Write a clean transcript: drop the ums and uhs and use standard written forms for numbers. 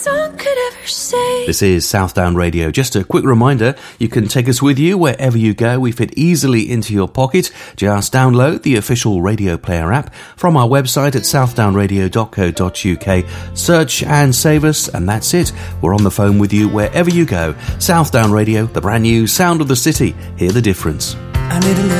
This is Southdown Radio. Just a quick reminder, you can take us with you wherever you go. We fit easily into your pocket. Just download the official Radio Player app from our website at southdownradio.co.uk. Search and save us, and that's it. We're on the phone with you wherever you go. Southdown Radio, the brand new sound of the city. Hear the difference. I need a little